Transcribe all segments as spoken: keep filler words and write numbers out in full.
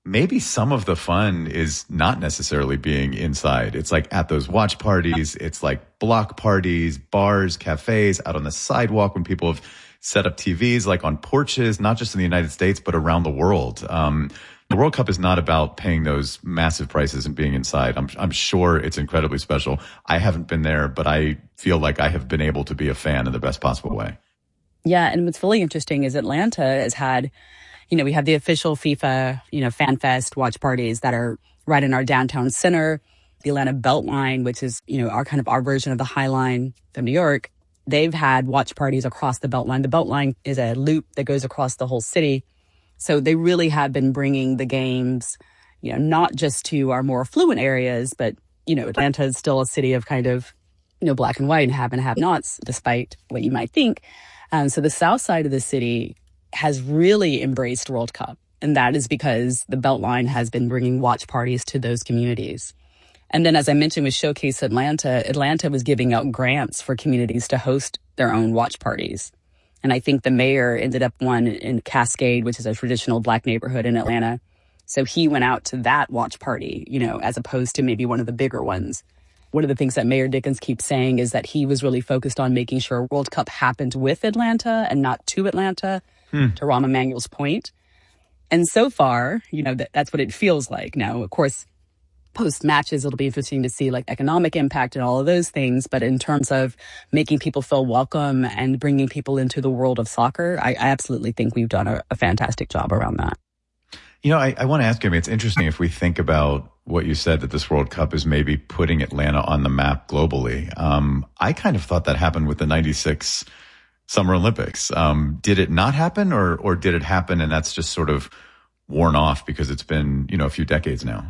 maybe some of the fun is not necessarily being inside. It's like at those watch parties, it's like block parties, bars, cafes, out on the sidewalk when people have set up T Vs, like on porches, not just in the United States, but around the world. Um, the World Cup is not about paying those massive prices and being inside. I'm, I'm sure it's incredibly special. I haven't been there, but I feel like I have been able to be a fan in the best possible way. Yeah, and what's really interesting is Atlanta has had, you know, we have the official FIFA, you know, Fan Fest watch parties that are right in our downtown center. The Atlanta Beltline, which is, you know, our kind of our version of the High Line from New York. They've had watch parties across the Beltline. The Beltline is a loop that goes across the whole city. So they really have been bringing the games, you know, not just to our more affluent areas, but, you know, Atlanta is still a city of kind of, you know, black and white and have and have nots, despite what you might think. Um, so the south side of the city has really embraced World Cup. And that is because the Beltline has been bringing watch parties to those communities. And then, as I mentioned with Showcase Atlanta, Atlanta was giving out grants for communities to host their own watch parties. And I think the mayor ended up one in Cascade, which is a traditional black neighborhood in Atlanta. So he went out to that watch party, you know, as opposed to maybe one of the bigger ones. One of the things that Mayor Dickens keeps saying is that he was really focused on making sure World Cup happened with Atlanta and not to Atlanta, hmm. to Rahm Emanuel's point. And so far, you know, that, that's what it feels like. Now, of course, post matches, it'll be interesting to see like economic impact and all of those things. But in terms of making people feel welcome and bringing people into the world of soccer, I, I absolutely think we've done a, a fantastic job around that. You know, I, I want to ask you, I mean, it's interesting if we think about what you said, that this World Cup is maybe putting Atlanta on the map globally. Um, I kind of thought that happened with the ninety-six Summer Olympics. Um, did it not happen, or or did it happen and that's just sort of worn off because it's been, you know, a few decades now?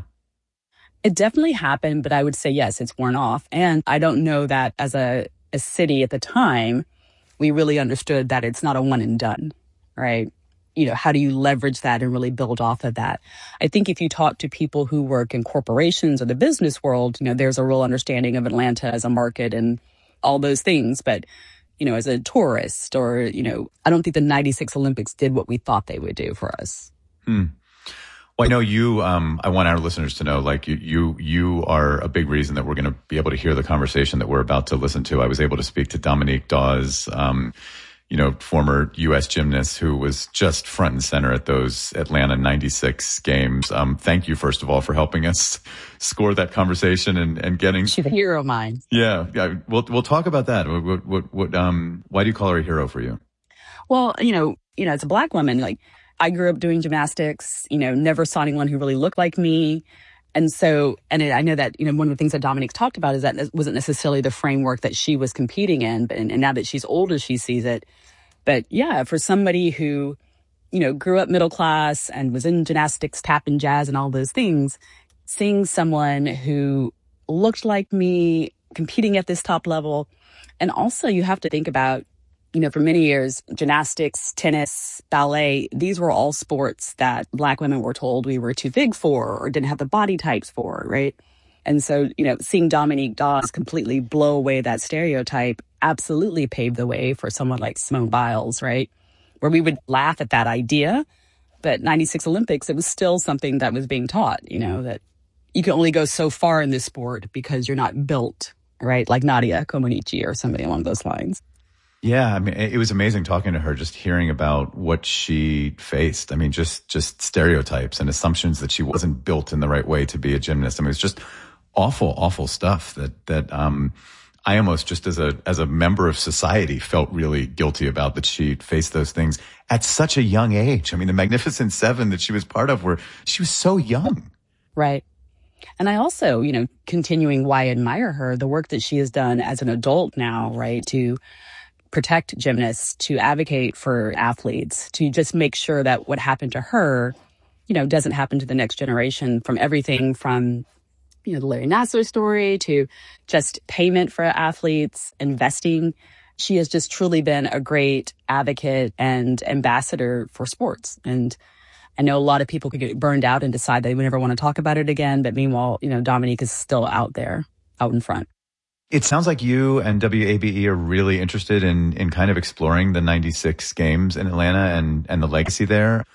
It definitely happened, but I would say, yes, it's worn off. And I don't know that as a, a city at the time, we really understood that it's not a one and done, right? You know, how do you leverage that and really build off of that? I think if you talk to people who work in corporations or the business world, you know, there's a real understanding of Atlanta as a market and all those things. But, you know, as a tourist or, you know, I don't think the ninety-six Olympics did what we thought they would do for us. Hmm. Well, I know you, um, I want our listeners to know, like, you, you, you are a big reason that we're going to be able to hear the conversation that we're about to listen to. I was able to speak to Dominique Dawes, um, you know, former U S gymnast who was just front and center at those Atlanta ninety-six games. Um, thank you, first of all, for helping us score that conversation and, and getting. She's a hero of mine. Yeah. Yeah. We'll, we'll talk about that. What, what, what, um, why do you call her a hero for you? Well, you know, you know, as a black woman, like, I grew up doing gymnastics, you know, never saw anyone who really looked like me. And so, and it, I know that, you know, one of the things that Dominique's talked about is that it wasn't necessarily the framework that she was competing in. But, and, and now that she's older, she sees it. But yeah, for somebody who, you know, grew up middle class and was in gymnastics, tap and jazz and all those things, seeing someone who looked like me competing at this top level. And also you have to think about, you know, for many years, gymnastics, tennis, ballet, these were all sports that Black women were told we were too big for or didn't have the body types for, right? And so, you know, seeing Dominique Dawes completely blow away that stereotype absolutely paved the way for someone like Simone Biles, right? Where we would laugh at that idea, but ninety-six Olympics, it was still something that was being taught, you know, that you can only go so far in this sport because you're not built, right? Like Nadia Comaneci or somebody along those lines. Yeah, I mean, it was amazing talking to her, just hearing about what she faced. I mean, just just stereotypes and assumptions that she wasn't built in the right way to be a gymnast. I mean, it's just awful, awful stuff that that um, I almost just as a as a member of society felt really guilty about, that she faced those things at such a young age. I mean, the Magnificent Seven that she was part of, where she was so young. Right. And I also, you know, continuing why I admire her, the work that she has done as an adult now, right, to protect gymnasts, to advocate for athletes, to just make sure that what happened to her, you know, doesn't happen to the next generation, from everything from, you know, the Larry Nassar story to just payment for athletes, investing. She has just truly been a great advocate and ambassador for sports. And I know a lot of people could get burned out and decide they would never want to talk about it again. But meanwhile, you know, Dominique is still out there, out in front. It sounds like you and W A B E are really interested in, in kind of exploring the ninety-six games in Atlanta and, and the legacy there.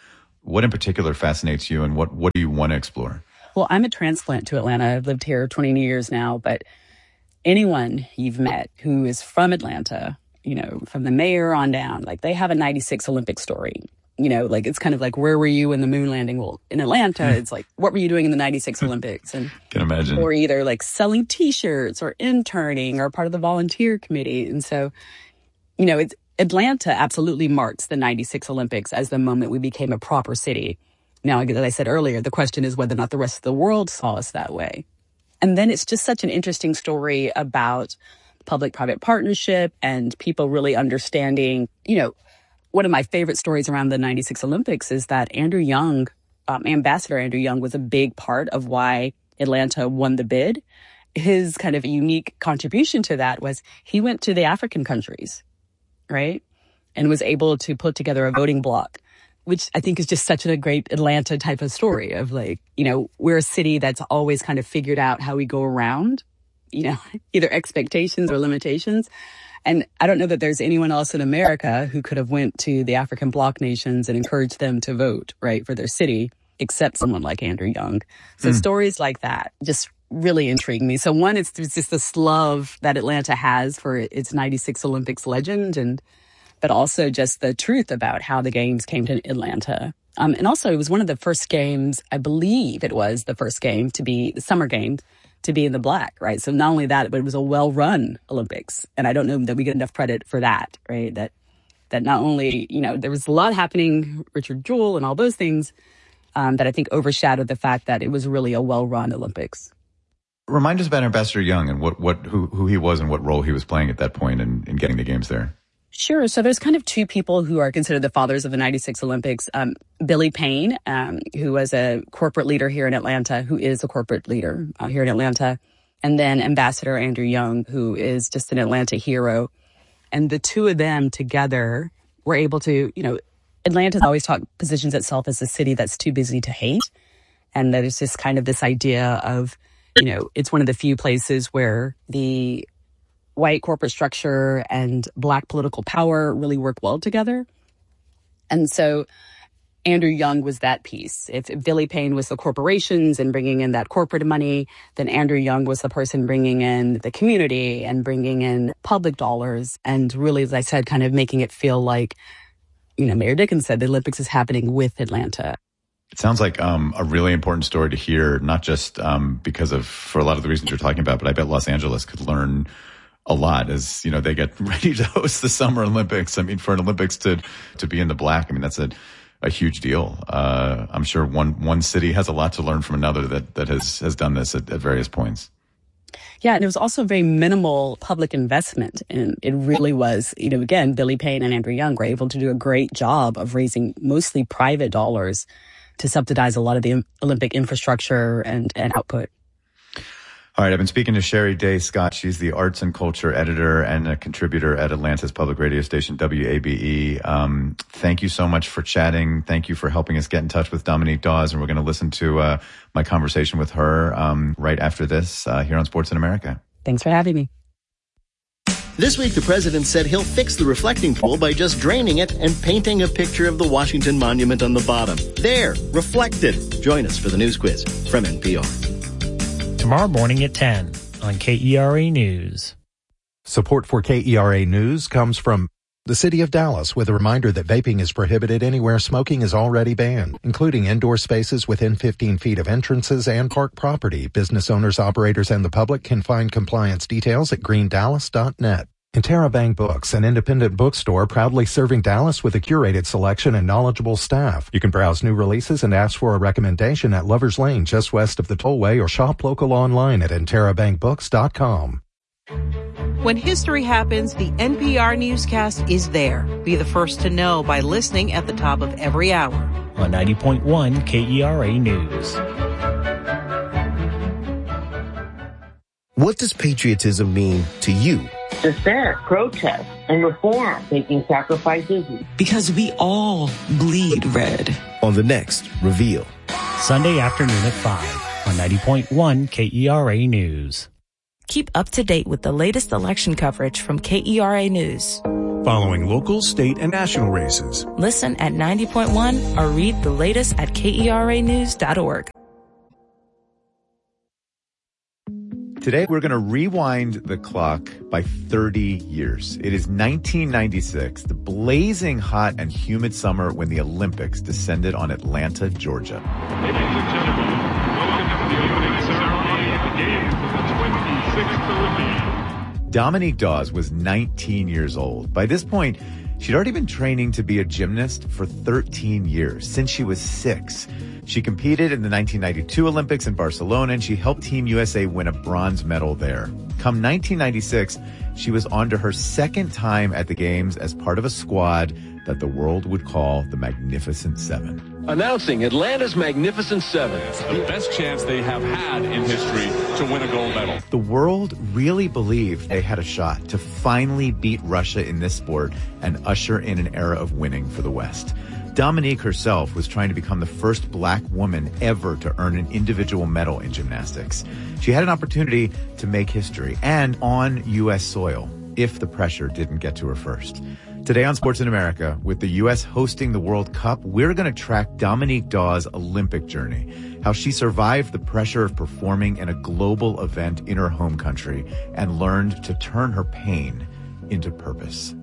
What in particular fascinates you, and what, what do you want to explore? Well, I'm a transplant to Atlanta. I've lived here twenty years now, but anyone you've met who is from Atlanta, you know, from the mayor on down, like they have a ninety-six Olympic story. You know, like it's kind of like, where were you in the moon landing? Well, in Atlanta, it's like, what were you doing in the ninety-six Olympics? And can imagine. Or either like selling T-shirts or interning or part of the volunteer committee. And so, you know, it's Atlanta absolutely marks the ninety-six Olympics as the moment we became a proper city. Now, as I said earlier, the question is whether or not the rest of the world saw us that way. And then it's just such an interesting story about public-private partnership and people really understanding, you know, one of my favorite stories around the ninety-six Olympics is that Andrew Young, um, Ambassador Andrew Young, was a big part of why Atlanta won the bid. His kind of unique contribution to that was he went to the African countries, right, and was able to put together a voting bloc, which I think is just such a great Atlanta type of story of like, you know, we're a city that's always kind of figured out how we go around, you know, either expectations or limitations. And I don't know that there's anyone else in America who could have went to the African bloc nations and encouraged them to vote, right, for their city, except someone like Andrew Young. So mm. stories like that just really intrigue me. So one, it's, it's just this love that Atlanta has for its ninety-six Olympics legend, and but also just the truth about how the games came to Atlanta. Um, and also, it was one of the first games, I believe it was the first game to be the summer games, to be in the black, right? So not only that, but it was a well-run Olympics. And I don't know that we get enough credit for that, right? That that not only, you know, there was a lot happening, Richard Jewell and all those things, um, that I think overshadowed the fact that it was really a well-run Olympics. Remind us about Ambassador Young and what, what who, who he was and what role he was playing at that point in, in getting the games there. Sure. So there's kind of two people who are considered the fathers of the ninety-six Olympics. Um, Billy Payne, um, who was a corporate leader here in Atlanta, who is a corporate leader uh, here in Atlanta. And then Ambassador Andrew Young, who is just an Atlanta hero. And the two of them together were able to, you know, Atlanta's always talk, positions itself as a city that's too busy to hate. And that it's just kind of this idea of, you know, it's one of the few places where the white corporate structure and black political power really work well together. And so Andrew Young was that piece. If, if Billy Payne was the corporations and bringing in that corporate money, then Andrew Young was the person bringing in the community and bringing in public dollars. And really, as I said, kind of making it feel like, you know, Mayor Dickens said the Olympics is happening with Atlanta. It sounds like um, a really important story to hear, not just um, because of, for a lot of the reasons you're talking about, but I bet Los Angeles could learn a lot as, you know, they get ready to host the Summer Olympics. I mean, for an Olympics to, to be in the black, I mean, that's a, a huge deal. Uh, I'm sure one, one city has a lot to learn from another that, that has, has done this at, at various points. Yeah. And it was also very minimal public investment. And it really was, you know, again, Billy Payne and Andrew Young were able to do a great job of raising mostly private dollars to subsidize a lot of the Olympic infrastructure and, and output. All right, I've been speaking to Sherry Day Scott. She's the arts and culture editor and a contributor at Atlanta's public radio station, W A B E. Um, thank you so much for chatting. Thank you for helping us get in touch with Dominique Dawes. And we're going to listen to uh, my conversation with her um, right after this uh, here on Sports in America. Thanks for having me. This week, the president said he'll fix the reflecting pool by just draining it and painting a picture of the Washington Monument on the bottom. There, reflected. Join us for the news quiz from N P R. Tomorrow morning at ten on K E R A News. Support for K E R A News comes from the City of Dallas, with a reminder that vaping is prohibited anywhere smoking is already banned, including indoor spaces within fifteen feet of entrances and park property. Business owners, operators, and the public can find compliance details at green dallas dot net. Interrobang Books, an independent bookstore proudly serving Dallas with a curated selection and knowledgeable staff. You can browse new releases and ask for a recommendation at Lover's Lane, just west of the Tollway, or shop local online at interrobang books dot com. When history happens, the N P R newscast is there. Be the first to know by listening at the top of every hour. On ninety point one K E R A News. What does patriotism mean to you? Dissent, protest, and reform, making sacrifices. Because we all bleed red. On the next Reveal. Sunday afternoon at five on ninety point one K E R A News. Keep up to date with the latest election coverage from K E R A News. following local, state, and national races. Listen at ninety point one or read the latest at K E R A news dot org. Today, we're going to rewind the clock by thirty years. It is nineteen ninety-six, the blazing hot and humid summer when the Olympics descended on Atlanta, Georgia. Ladies and gentlemen, welcome to the opening ceremony of the Games of the twenty-sixth Olympics. Dominique Dawes was nineteen years old. By this point, she'd already been training to be a gymnast for thirteen years, since she was six. She competed in the nineteen ninety-two Olympics in Barcelona, and she helped Team U S A win a bronze medal there. Come nineteen ninety-six, she was on to her second time at the Games as part of a squad that the world would call the Magnificent Seven. Announcing Atlanta's Magnificent Seven. The best chance they have had in history to win a gold medal. The world really believed they had a shot to finally beat Russia in this sport and usher in an era of winning for the West. Dominique herself was trying to become the first black woman ever to earn an individual medal in gymnastics. She had an opportunity to make history, and on U S soil, if the pressure didn't get to her first. Today on Sports in America, with the U S hosting the World Cup, we're going to track Dominique Dawes' Olympic journey, how she survived the pressure of performing in a global event in her home country and learned to turn her pain into purpose.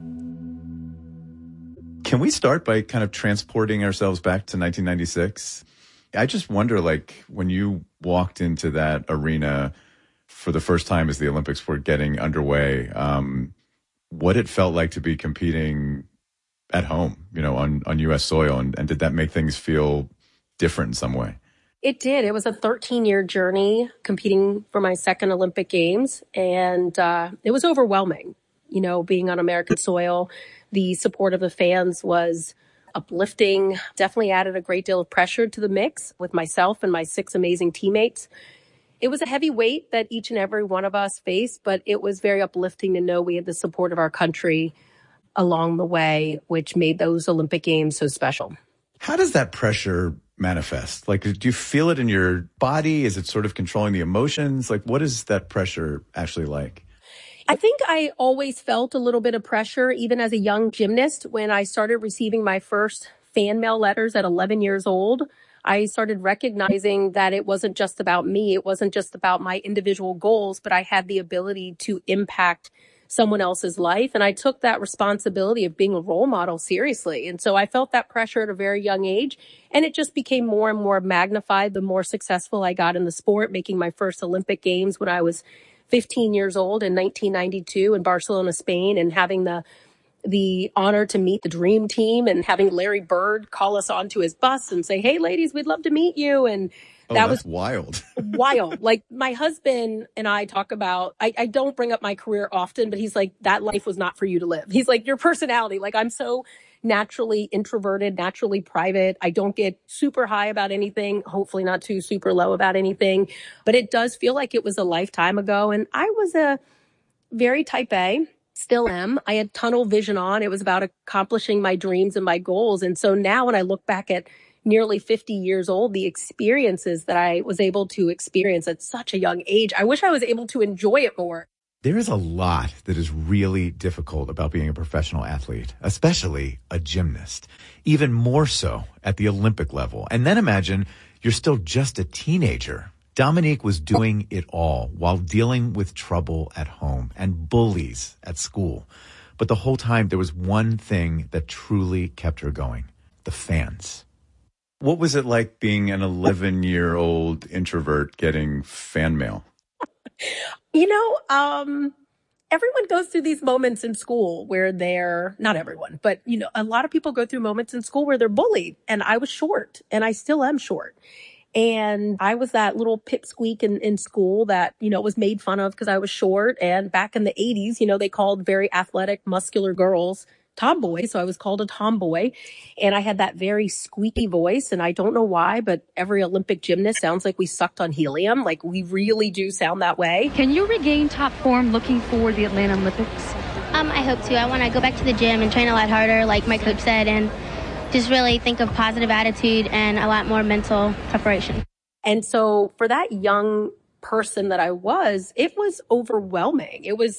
Can we start by kind of transporting ourselves back to nineteen ninety-six? I just wonder, like, when you walked into that arena for the first time as the Olympics were getting underway, um, what it felt like to be competing at home, you know, on, on U S soil, and, and did that make things feel different in some way? It did. It was a thirteen-year journey competing for my second Olympic Games, and uh, it was overwhelming, you know, being on American soil. The support of the fans was uplifting, definitely added a great deal of pressure to the mix with myself and my six amazing teammates. It was a heavy weight that each and every one of us faced, but it was very uplifting to know we had the support of our country along the way, which made those Olympic Games so special. How does that pressure manifest? Like, do you feel it in your body? Is it sort of controlling the emotions? Like, what is that pressure actually like? I think I always felt a little bit of pressure, even as a young gymnast. When I started receiving my first fan mail letters at eleven years old, I started recognizing that it wasn't just about me. It wasn't just about my individual goals, but I had the ability to impact someone else's life. And I took that responsibility of being a role model seriously. And so I felt that pressure at a very young age. And it just became more and more magnified the more successful I got in the sport, making my first Olympic Games when I was fifteen years old in nineteen ninety-two in Barcelona, Spain, and having the the honor to meet the dream team and having Larry Bird call us onto his bus and say, "Hey, ladies, we'd love to meet you." And oh, that that's was wild. wild. Like, my husband and I talk about, I, I don't bring up my career often, but he's like, that life was not for you to live. He's like, your personality, like, I'm so naturally introverted, naturally private. I don't get super high about anything, hopefully not too super low about anything, but it does feel like it was a lifetime ago. And I was a very type A, still am. I had tunnel vision on. It was about accomplishing my dreams and my goals. And so now when I look back at nearly fifty years old, the experiences that I was able to experience at such a young age, I wish I was able to enjoy it more. There is a lot that is really difficult about being a professional athlete, especially a gymnast, even more so at the Olympic level. And then imagine you're still just a teenager. Dominique was doing it all while dealing with trouble at home and bullies at school. But the whole time there was one thing that truly kept her going: the fans. What was it like being an eleven-year-old introvert getting fan mail? You know, um, everyone goes through these moments in school where they're, not everyone, but, you know, a lot of people go through moments in school where they're bullied. And I was short, and I still am short. And I was that little pipsqueak in, in school that, you know, was made fun of because I was short. And back in the eighties, you know, they called very athletic, muscular girls tomboy. So I was called a tomboy, and I had that very squeaky voice. And I don't know why, but every Olympic gymnast sounds like we sucked on helium. Like, we really do sound that way. Can you regain top form looking for the Atlanta Olympics? Um, I hope to. I want to go back to the gym and train a lot harder, like my coach said, and just really think of positive attitude and a lot more mental preparation. And so for that young person that I was, it was overwhelming. It was,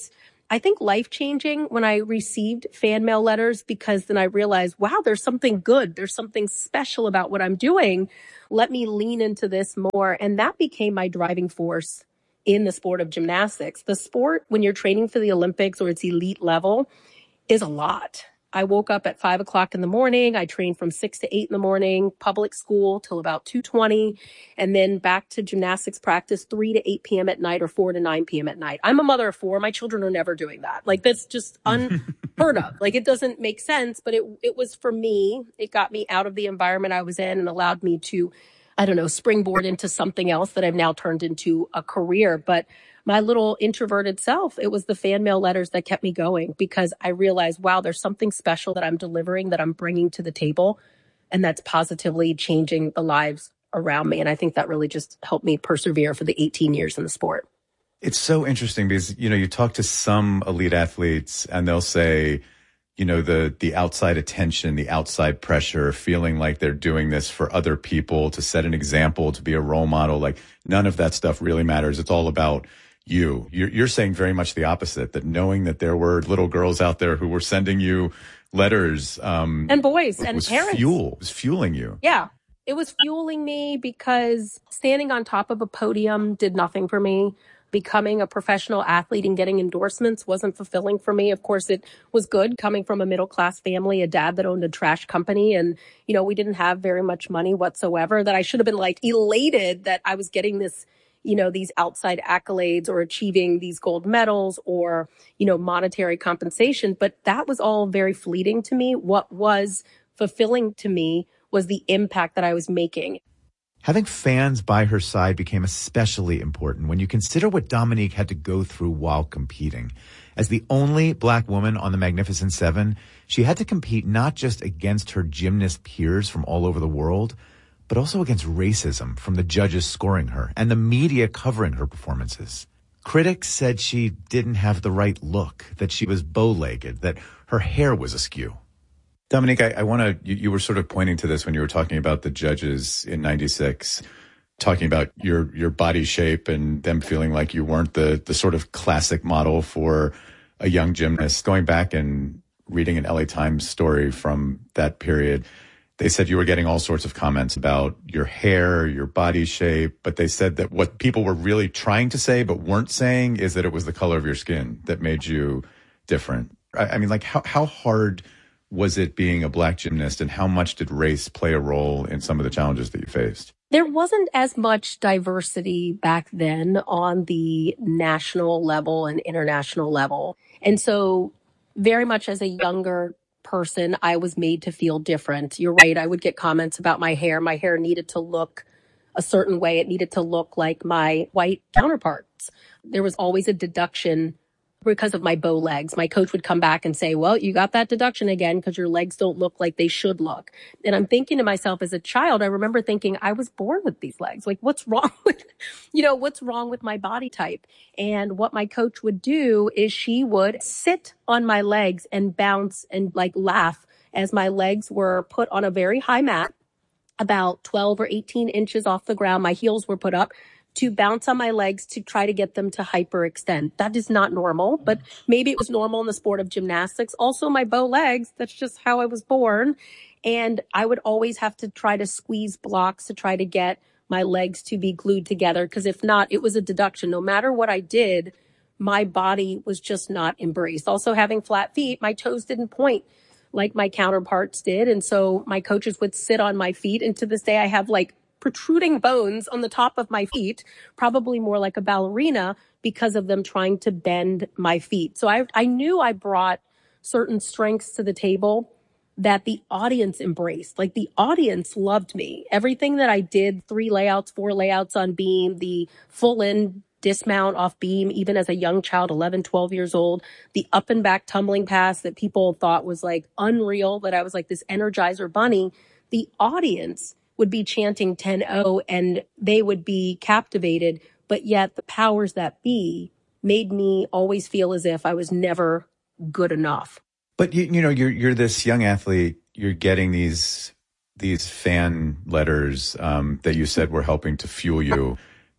I think, life-changing when I received fan mail letters, because then I realized, wow, there's something good. There's something special about what I'm doing. Let me lean into this more. And that became my driving force in the sport of gymnastics. The sport, when you're training for the Olympics or its elite level, is a lot. I woke up at five o'clock in the morning. I trained from six to eight in the morning, public school till about two twenty, and then back to gymnastics practice three to eight p.m. at night or four to nine p.m. at night. I'm a mother of four. My children are never doing that. Like, that's just unheard of. Like, it doesn't make sense, but it, it was for me. It got me out of the environment I was in and allowed me to, I don't know, springboard into something else that I've now turned into a career. But my little introverted self, it was the fan mail letters that kept me going, because I realized, wow, there's something special that I'm delivering, that I'm bringing to the table, and that's positively changing the lives around me. And I think that really just helped me persevere for the eighteen years in the sport. It's so interesting because, you know, you talk to some elite athletes and they'll say, you know, the, the outside attention, the outside pressure, feeling like they're doing this for other people, to set an example, to be a role model. Like, none of that stuff really matters. It's all about you. You're, you're saying very much the opposite, that knowing that there were little girls out there who were sending you letters, um, and boys and was parents. Fuel, was fueling you. Yeah. It was fueling me, because standing on top of a podium did nothing for me. Becoming a professional athlete and getting endorsements wasn't fulfilling for me. Of course, it was good coming from a middle-class family, a dad that owned a trash company. And, you know, we didn't have very much money whatsoever, that I should have been like elated that I was getting this, you know, these outside accolades or achieving these gold medals or, you know, monetary compensation. But that was all very fleeting to me. What was fulfilling to me was the impact that I was making. Having fans by her side became especially important when you consider what Dominique had to go through while competing. As the only black woman on the Magnificent Seven, she had to compete not just against her gymnast peers from all over the world, but also against racism from the judges scoring her and the media covering her performances. Critics said she didn't have the right look, that she was bow-legged, that her hair was askew. Dominique, I, I want to, you, you were sort of pointing to this when you were talking about the judges in ninety-six, talking about your, your body shape and them feeling like you weren't the, the sort of classic model for a young gymnast. Going back and reading an L A Times story from that period, they said you were getting all sorts of comments about your hair, your body shape, but they said that what people were really trying to say but weren't saying is that it was the color of your skin that made you different. I, I mean, like, how, how hard was it being a black gymnast, and how much did race play a role in some of the challenges that you faced? There wasn't as much diversity back then on the national level and international level. And so very much as a younger person, I was made to feel different. You're right. I would get comments about my hair. My hair needed to look a certain way. It needed to look like my white counterparts. There was always a deduction because of my bow legs. My coach would come back and say, well, you got that deduction again because your legs don't look like they should look. And I'm thinking to myself, as a child, I remember thinking, I was born with these legs. Like, what's wrong with, you know, what's wrong with my body type? And what my coach would do is she would sit on my legs and bounce and like laugh as my legs were put on a very high mat, about twelve or eighteen inches off the ground. My heels were put up to bounce on my legs to try to get them to hyperextend. That is not normal, but maybe it was normal in the sport of gymnastics. Also, my bow legs, that's just how I was born. And I would always have to try to squeeze blocks to try to get my legs to be glued together, because if not, it was a deduction. No matter what I did, my body was just not embraced. Also, having flat feet, my toes didn't point like my counterparts did. And so my coaches would sit on my feet. And to this day, I have like protruding bones on the top of my feet, probably more like a ballerina, because of them trying to bend my feet. So I, I knew I brought certain strengths to the table that the audience embraced. Like, the audience loved me. Everything that I did, three layouts, four layouts on beam, the full in dismount off beam, even as a young child, eleven, twelve years old, the up and back tumbling pass that people thought was like unreal, that I was like this Energizer bunny. The audience would be chanting ten oh and they would be captivated, but yet the powers that be made me always feel as if I was never good enough. But you, you know, you're you're this young athlete. You're getting these these fan letters um, that you said were helping to fuel you.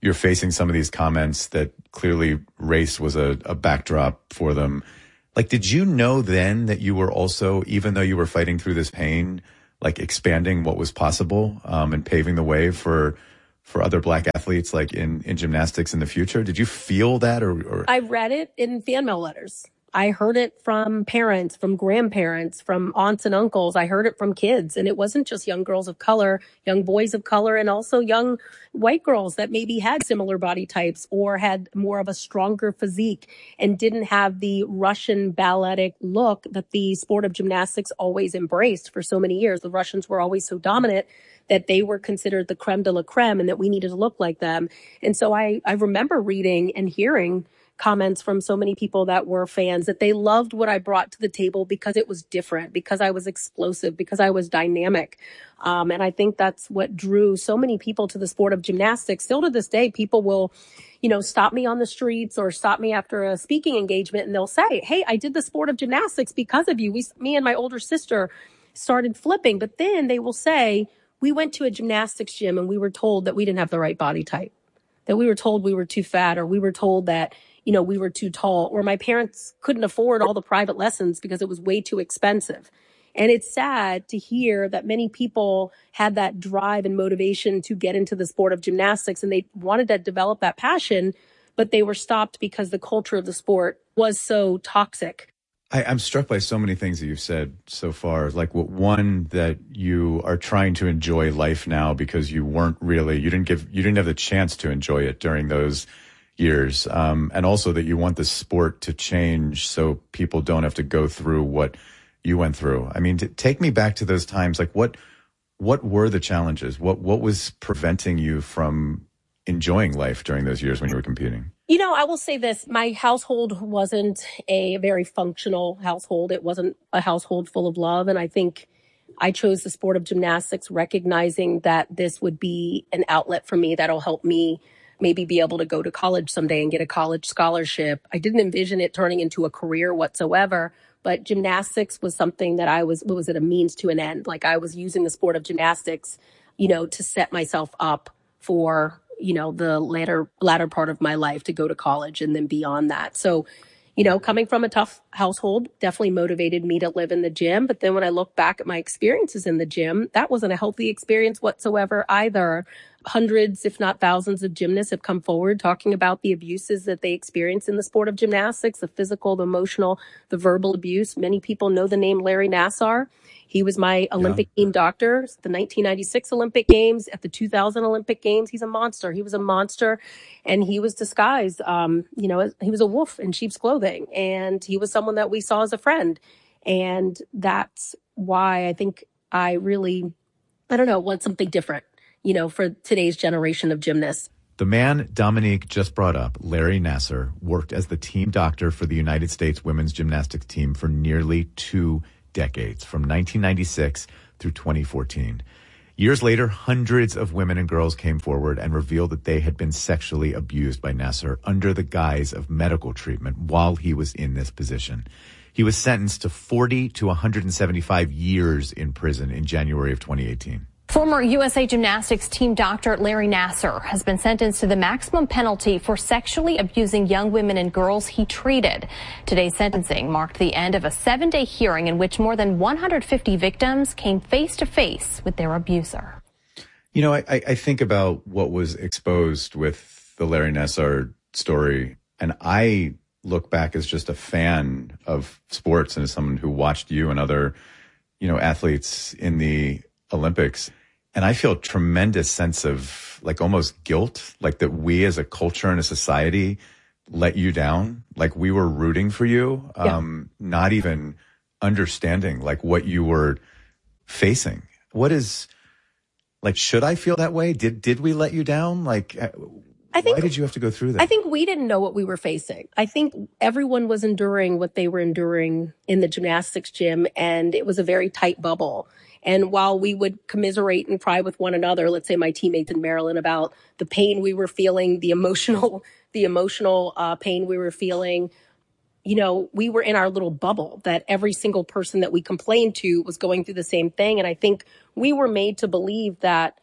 you're facing some of these comments that clearly race was a, a backdrop for them. Like, did you know then that you were also, even though you were fighting through this pain, like expanding what was possible, um, and paving the way for for other Black athletes, like in, in gymnastics in the future? Did you feel that, or, or? I read it in fan mail letters. I heard it from parents, from grandparents, from aunts and uncles. I heard it from kids. And it wasn't just young girls of color, young boys of color, and also young white girls that maybe had similar body types or had more of a stronger physique and didn't have the Russian balletic look that the sport of gymnastics always embraced for so many years. The Russians were always so dominant that they were considered the creme de la creme and that we needed to look like them. And so I, I remember reading and hearing comments from so many people that were fans that they loved what I brought to the table because it was different, because I was explosive, because I was dynamic. Um, and I think that's what drew so many people to the sport of gymnastics. Still to this day, people will, you know, stop me on the streets or stop me after a speaking engagement and they'll say, hey, I did the sport of gymnastics because of you. We, me and my older sister started flipping, but then they will say, we went to a gymnastics gym and we were told that we didn't have the right body type, that we were told we were too fat, or we were told that, you know, we were too tall, or my parents couldn't afford all the private lessons because it was way too expensive. And it's sad to hear that many people had that drive and motivation to get into the sport of gymnastics and they wanted to develop that passion, but they were stopped because the culture of the sport was so toxic. I, I'm struck by so many things that you've said so far. Like, what, one, that you are trying to enjoy life now because you weren't really, you didn't give, you didn't have the chance to enjoy it during those years. Um, and also that you want the sport to change so people don't have to go through what you went through. I mean, to take me back to those times. Like, what, what were the challenges? What, what was preventing you from enjoying life during those years when you were competing? You know, I will say this. My household wasn't a very functional household. It wasn't a household full of love. And I think I chose the sport of gymnastics recognizing that this would be an outlet for me that'll help me maybe be able to go to college someday and get a college scholarship. I didn't envision it turning into a career whatsoever, but gymnastics was something that I was, what was it, a means to an end. Like, I was using the sport of gymnastics, you know, to set myself up for, you know, the latter, latter part of my life to go to college and then beyond that. So, you know, coming from a tough household definitely motivated me to live in the gym. But then when I look back at my experiences in the gym, that wasn't a healthy experience whatsoever either. Hundreds, if not thousands of gymnasts have come forward talking about the abuses that they experience in the sport of gymnastics, the physical, the emotional, the verbal abuse. Many people know the name Larry Nassar. He was my Olympic yeah. team doctor, the nineteen ninety-six Olympic Games, at the two thousand Olympic Games. He's a monster. He was a monster, and he was disguised. Um, you know, he was a wolf in sheep's clothing, and he was someone that we saw as a friend. And that's why I think I really, I don't know, want something different, you know, for today's generation of gymnasts. The man Dominique just brought up, Larry Nassar, worked as the team doctor for the United States women's gymnastics team for nearly two decades, from nineteen ninety-six through twenty fourteen. Years later, hundreds of women and girls came forward and revealed that they had been sexually abused by Nassar under the guise of medical treatment while he was in this position. He was sentenced to forty to one hundred seventy-five years in prison in January of twenty eighteen. Former U S A Gymnastics team doctor Larry Nassar has been sentenced to the maximum penalty for sexually abusing young women and girls he treated. Today's sentencing marked the end of a seven-day hearing in which more than one hundred fifty victims came face-to-face with their abuser. You know, I, I think about what was exposed with the Larry Nassar story, and I look back as just a fan of sports and as someone who watched you and other, you know, athletes in the Olympics. And I feel a tremendous sense of, like, almost guilt, like that we as a culture and a society let you down. Like, we were rooting for you, yeah. um, not even understanding like what you were facing. What is, like, should I feel that way? Did, did we let you down? Like, I think, why did you have to go through that? I think we didn't know what we were facing. I think everyone was enduring what they were enduring in the gymnastics gym, and it was a very tight bubble. And while we would commiserate and cry with one another, let's say my teammates in Maryland, about the pain we were feeling, the emotional, the emotional uh, pain we were feeling, you know, we were in our little bubble that every single person that we complained to was going through the same thing. And I think we were made to believe that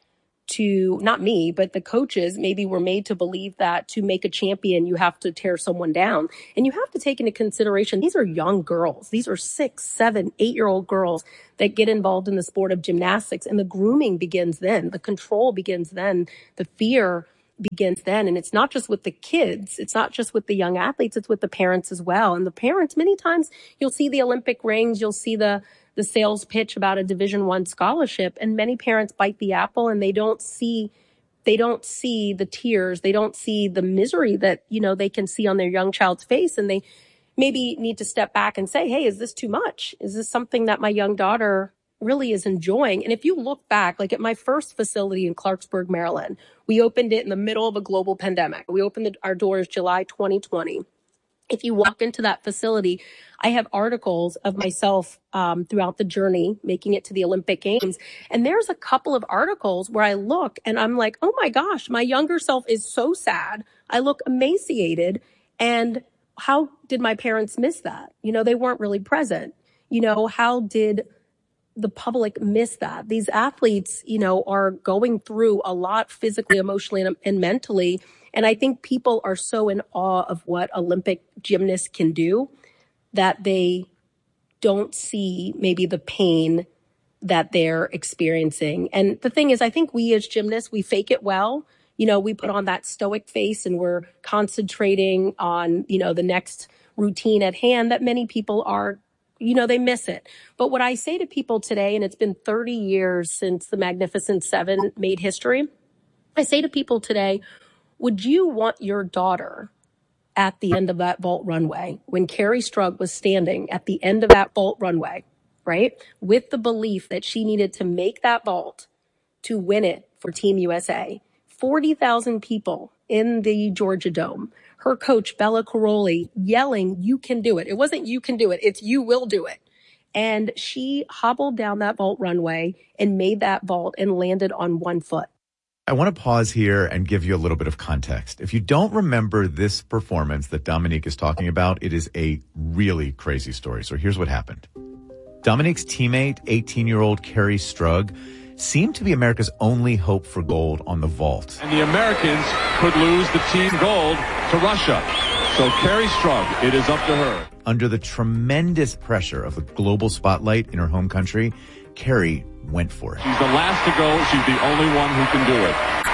to, not me, but the coaches maybe were made to believe that to make a champion, you have to tear someone down. And you have to take into consideration, these are young girls. These are six, seven, eight-year-old girls that get involved in the sport of gymnastics. And the grooming begins then. The control begins then. The fear begins then. And it's not just with the kids. It's not just with the young athletes. It's with the parents as well. And the parents, many times, you'll see the Olympic rings. You'll see the the sales pitch about a Division One scholarship, and many parents bite the apple and they don't see, they don't see the tears. They don't see the misery that, you know, they can see on their young child's face. And they maybe need to step back and say, hey, is this too much? Is this something that my young daughter really is enjoying? And if you look back, like at my first facility in Clarksburg, Maryland, we opened it in the middle of a global pandemic. We opened the, our doors July twenty twenty. If you walk into that facility, I have articles of myself um, throughout the journey, making it to the Olympic Games. And there's a couple of articles where I look and I'm like, oh my gosh, my younger self is so sad. I look emaciated. And how did my parents miss that? You know, they weren't really present. You know, how did the public miss that? These athletes, you know, are going through a lot physically, emotionally, and, and mentally. And I think people are so in awe of what Olympic gymnasts can do that they don't see maybe the pain that they're experiencing. And the thing is, I think we as gymnasts, we fake it well. You know, we put on that stoic face and we're concentrating on, you know, the next routine at hand that many people are, you know, they miss it. But what I say to people today, and it's been thirty years since the Magnificent Seven made history, I say to people today, would you want your daughter at the end of that vault runway, when Kerri Strug was standing at the end of that vault runway, right, with the belief that she needed to make that vault to win it for Team U S A, forty thousand people in the Georgia Dome, her coach, Bella Caroli, yelling, you can do it. It wasn't you can do it. It's you will do it. And she hobbled down that vault runway and made that vault and landed on one foot. I want to pause here and give you a little bit of context. If you don't remember this performance that Dominique is talking about, it is a really crazy story. So here's what happened. Dominique's teammate, eighteen-year-old Kerri Strug, seemed to be America's only hope for gold on the vault. And the Americans could lose the team gold to Russia. So Kerri Strug, it is up to her. Under the tremendous pressure of the global spotlight in her home country, Kerri went for it. She's the last to go. She's the only one who can do it.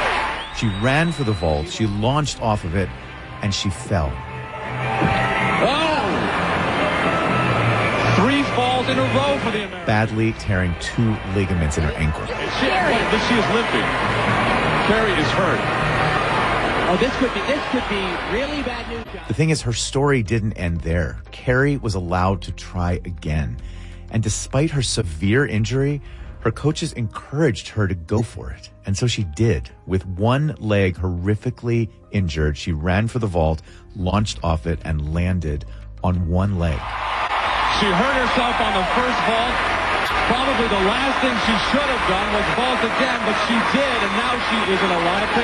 She ran for the vault. She launched off of it, and she fell. Oh! Three falls in a row for the Americans. Badly tearing two ligaments in her ankle. She, she is limping. Kerri is hurt. Oh, this could be this could be really bad news. The thing is, her story didn't end there. Kerri was allowed to try again. And despite her severe injury, her coaches encouraged her to go for it. And so she did. With one leg horrifically injured, she ran for the vault, launched off it, and landed on one leg. She hurt herself on the first vault. Probably the last thing she should have done was vault again, but she did, and now she is in a lot of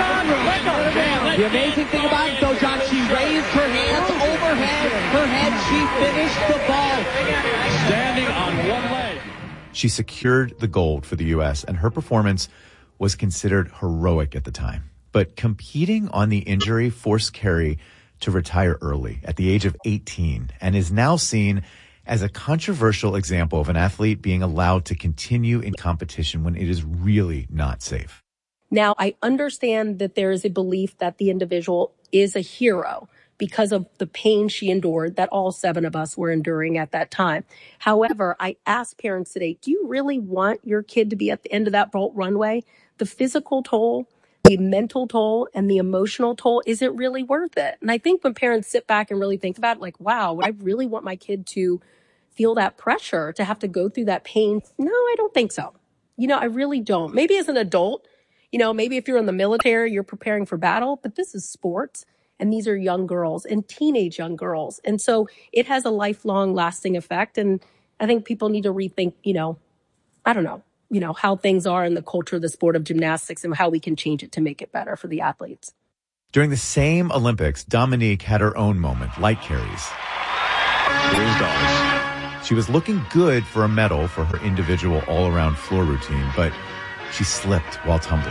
pain. The amazing thing about it, though, John, she raised her hands overhead, her head, she finished the vault. Standing on one leg. She secured the gold for the U S, and her performance was considered heroic at the time. But competing on the injury forced Kerri to retire early at the age of eighteen, and is now seen as a controversial example of an athlete being allowed to continue in competition when it is really not safe. Now, I understand that there is a belief that the individual is a hero because of the pain she endured that all seven of us were enduring at that time. However, I ask parents today, do you really want your kid to be at the end of that vault runway? The physical toll, the mental toll, and the emotional toll, is it really worth it? And I think when parents sit back and really think about it, like, wow, would I really want my kid to feel that pressure, to have to go through that pain? No, I don't think so. You know, I really don't. Maybe as an adult, you know, maybe if you're in the military, you're preparing for battle, but this is sports. And these are young girls and teenage young girls. And so it has a lifelong lasting effect. And I think people need to rethink, you know, I don't know, you know, how things are in the culture of the sport of gymnastics and how we can change it to make it better for the athletes. During the same Olympics, Dominique had her own moment, like Kerri's. Here's Doris. She was looking good for a medal for her individual all-around floor routine, but She slipped while tumbling.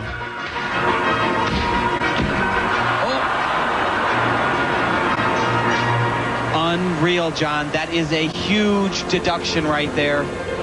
Unreal, John. That is a huge deduction right there.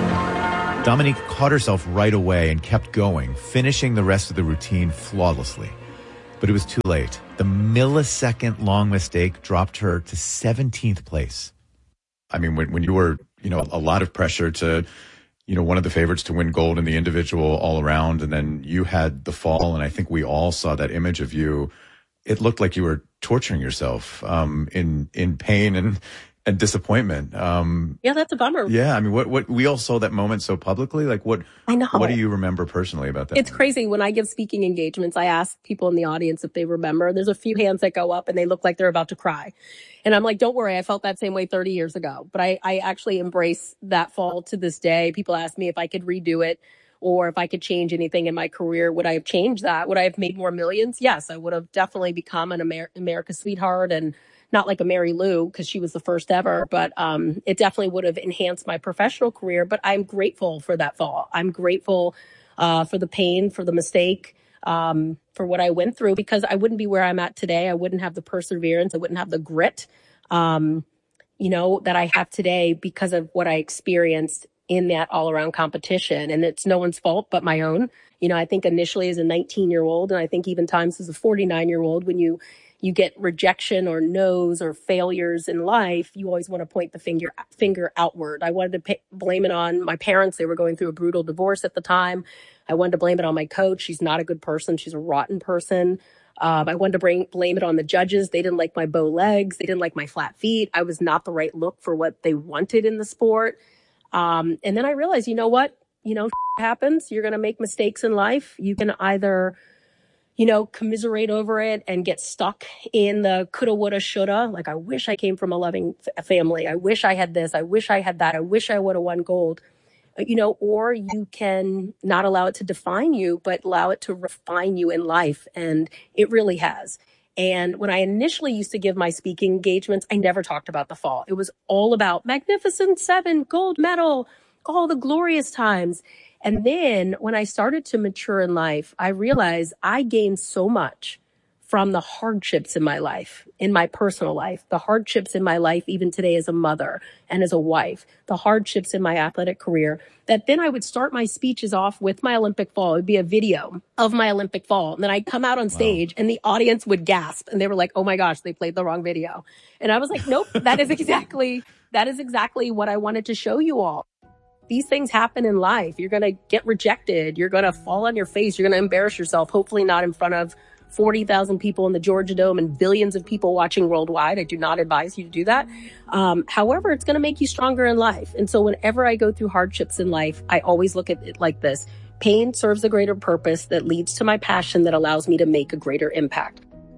Dominique caught herself right away and kept going, finishing the rest of the routine flawlessly. But it was too late. The millisecond-long mistake dropped her to seventeenth place. I mean, when, when you were, you know, a lot of pressure to, you know, one of the favorites to win gold in the individual all around, and then you had the fall, and I think we all saw that image of you. It looked like you were torturing yourself um, in in pain and and disappointment. Um, yeah, that's a bummer. Yeah, I mean, what what we all saw that moment so publicly. Like, what I know. What do you remember personally about that? It's moment? Crazy. When I give speaking engagements, I ask people in the audience if they remember. There's a few hands that go up and they look like they're about to cry. And I'm like, don't worry, I felt that same way thirty years ago. But I, I actually embrace that fall to this day. People ask me if I could redo it or if I could change anything in my career. Would I have changed that? Would I have made more millions? Yes, I would have definitely become an Amer- America's sweetheart, and not like a Mary Lou because she was the first ever, but um, it definitely would have enhanced my professional career. But I'm grateful for that fall. I'm grateful uh, for the pain, for the mistake, um, for what I went through, because I wouldn't be where I'm at today. I wouldn't have the perseverance. I wouldn't have the grit, um, you know, that I have today because of what I experienced in that all-around competition. And it's no one's fault but my own. You know, I think initially as a nineteen-year-old, and I think even times as a forty-nine-year-old, when you you get rejection or no's or failures in life, you always want to point the finger finger outward. I wanted to pay, blame it on my parents. They were going through a brutal divorce at the time. I wanted to blame it on my coach. She's not a good person. She's a rotten person. Um, I wanted to bring, blame it on the judges. They didn't like my bow legs. They didn't like my flat feet. I was not the right look for what they wanted in the sport. Um, and then I realized, you know what? You know, happens. You're going to make mistakes in life. You can either, you know, commiserate over it and get stuck in the coulda, woulda, shoulda. Like, I wish I came from a loving f- family. I wish I had this. I wish I had that. I wish I would have won gold. You know, or you can not allow it to define you, but allow it to refine you in life. And it really has. And when I initially used to give my speaking engagements, I never talked about the fall. It was all about Magnificent Seven, gold medal, all the glorious times. And then when I started to mature in life, I realized I gained so much from the hardships in my life, in my personal life, the hardships in my life, even today as a mother and as a wife, the hardships in my athletic career, that then I would start my speeches off with my Olympic fall. It would be a video of my Olympic fall. And then I'd come out on stage wow. and the audience would gasp and they were like, oh my gosh, they played the wrong video. And I was like, nope, that is exactly, that is exactly what I wanted to show you all. These things happen in life. You're going to get rejected. You're going to fall on your face. You're going to embarrass yourself, hopefully not in front of forty thousand people in the Georgia Dome and billions of people watching worldwide. I do not advise you to do that. Um, however, it's going to make you stronger in life. And so whenever I go through hardships in life, I always look at it like this. Pain serves a greater purpose that leads to my passion that allows me to make a greater impact.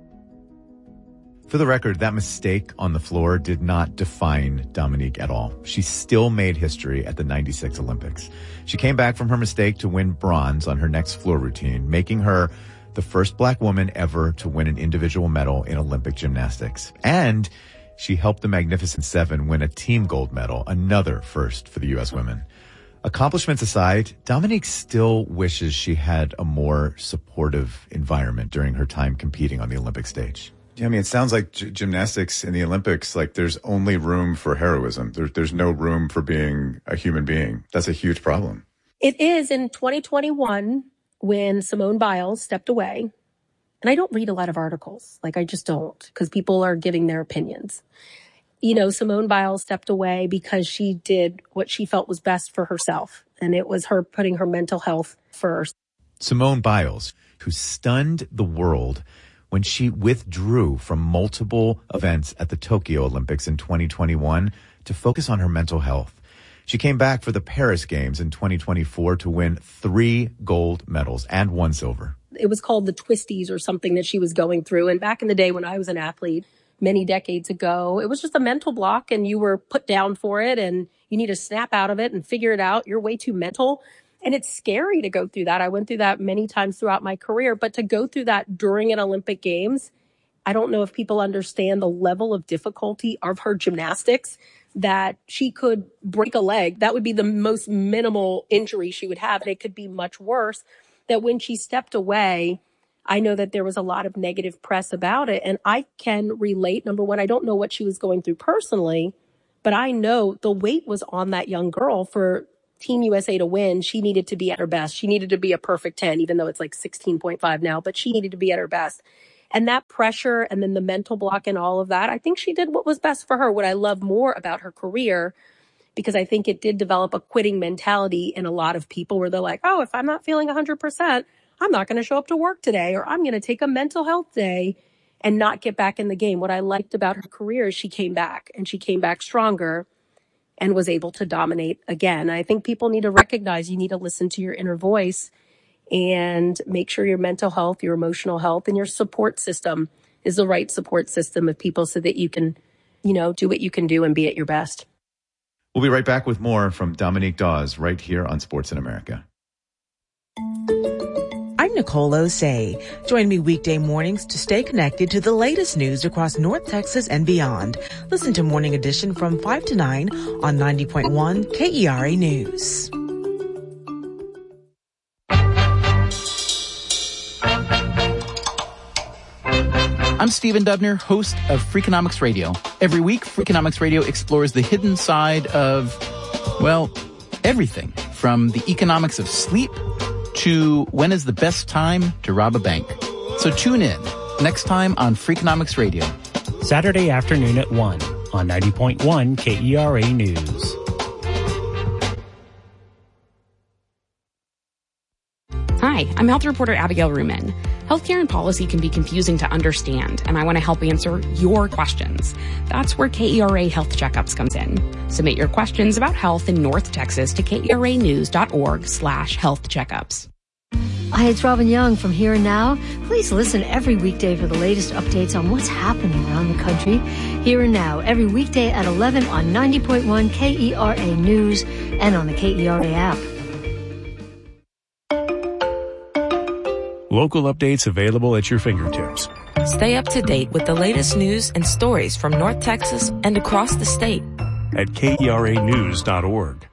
For the record, that mistake on the floor did not define Dominique at all. She still made history at the ninety-six Olympics. She came back from her mistake to win bronze on her next floor routine, making her the first black woman ever to win an individual medal in Olympic gymnastics. And she helped the Magnificent Seven win a team gold medal, another first for the U S women. Accomplishments aside, Dominique still wishes she had a more supportive environment during her time competing on the Olympic stage. Yeah, I mean, it sounds like g- gymnastics in the Olympics, like there's only room for heroism. There, there's no room for being a human being. That's a huge problem. It is. In twenty twenty-one, when Simone Biles stepped away, and I don't read a lot of articles, like I just don't, because people are giving their opinions. You know, Simone Biles stepped away because she did what she felt was best for herself, and it was her putting her mental health first. Simone Biles, who stunned the world when she withdrew from multiple events at the Tokyo Olympics in twenty twenty-one to focus on her mental health. She came back for the Paris Games in twenty twenty-four to win three gold medals and one silver. It was called the twisties or something that she was going through. And back in the day when I was an athlete, many decades ago, it was just a mental block and you were put down for it and you need to snap out of it and figure it out. You're way too mental. And it's scary to go through that. I went through that many times throughout my career, but to go through that during an Olympic Games, I don't know if people understand the level of difficulty of her gymnastics, that she could break a leg. That would be the most minimal injury she would have. And it could be much worse. that when she stepped away, I know that there was a lot of negative press about it. And I can relate. Number one, I don't know what she was going through personally, but I know the weight was on that young girl for Team U S A to win. She needed to be at her best. She needed to be a perfect ten, even though it's like sixteen point five now, but she needed to be at her best. And that pressure and then the mental block and all of that, I think she did what was best for her. What I love more about her career, because I think it did develop a quitting mentality in a lot of people where they're like, oh, if I'm not feeling one hundred percent, I'm not going to show up to work today, or I'm going to take a mental health day and not get back in the game. What I liked about her career is she came back, and she came back stronger and was able to dominate again. I think people need to recognize you need to listen to your inner voice and make sure your mental health, your emotional health, and your support system is the right support system of people so that you can, you know, do what you can do and be at your best. We'll be right back with more from Dominique Dawes right here on Sports in America. I'm Nicole Osei. Join me weekday mornings to stay connected to the latest news across North Texas and beyond. Listen to Morning Edition from five to nine on ninety point one K E R A News. I'm Stephen Dubner, host of Freakonomics Radio. Every week, Freakonomics Radio explores the hidden side of, well, everything. From the economics of sleep to when is the best time to rob a bank. So tune in next time on Freakonomics Radio. Saturday afternoon at one on ninety point one K E R A News. Hi, I'm health reporter Abigail Ruman. Healthcare and policy can be confusing to understand, and I want to help answer your questions. That's where K E R A Health Checkups comes in. Submit your questions about health in North Texas to keranews.org slash health checkups. Hi, it's Robin Young from Here and Now. Please listen every weekday for the latest updates on what's happening around the country. Here and Now, every weekday at eleven on ninety point one K E R A News and on the K E R A app. Local updates available at your fingertips. Stay up to date with the latest news and stories from North Texas and across the state at K E R A news dot org.